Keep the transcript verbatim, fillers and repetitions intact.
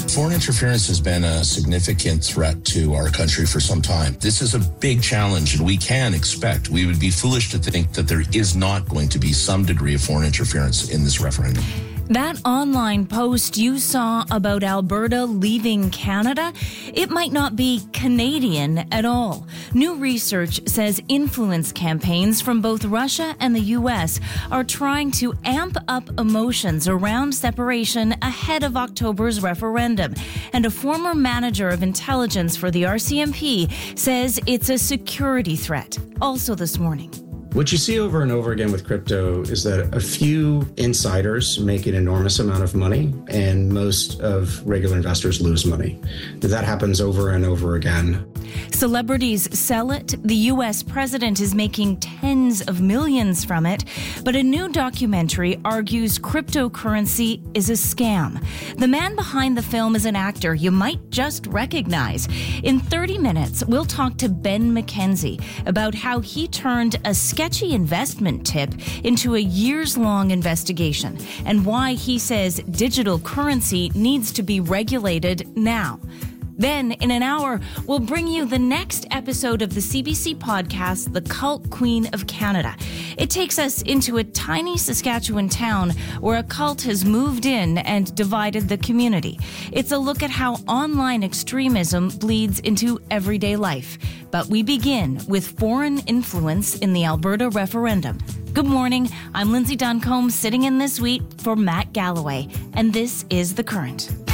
Foreign interference has been a significant threat to our country for some time. This is a big challenge, and we can expect, we would be foolish to think that there is not going to be some degree of foreign interference in this referendum. That online post you saw about Alberta leaving Canada, it might not be Canadian at all. New research says influence campaigns from both Russia and the U S are trying to amp up emotions around separation ahead of October's referendum. And a former manager of intelligence for the R C M P says it's a security threat. Also this morning. What you see over and over again with crypto is that a few insiders make an enormous amount of money and most of regular investors lose money. That happens over and over again. Celebrities sell it. The U S president is making tens of millions from it. But a new documentary argues cryptocurrency is a scam. The man behind the film is an actor you might just recognize. In thirty minutes, we'll talk to Ben McKenzie about how he turned a sketchy investment tip into a years-long investigation and why he says digital currency needs to be regulated now. Then, in an hour, we'll bring you the next episode of the C B C podcast, The Cult Queen of Canada. It takes us into a tiny Saskatchewan town where a cult has moved in and divided the community. It's a look at how online extremism bleeds into everyday life. But we begin with foreign influence in the Alberta referendum. Good morning. I'm Lindsay Duncombe, sitting in this week for Matt Galloway, and this is The Current.